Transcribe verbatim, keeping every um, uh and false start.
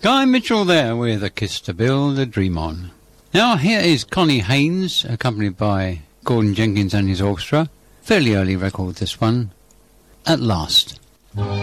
Guy Mitchell there with A Kiss to Build a Dream On. Now here is Connie Haynes, accompanied by Gordon Jenkins and his orchestra. Fairly early record, this one. At Last.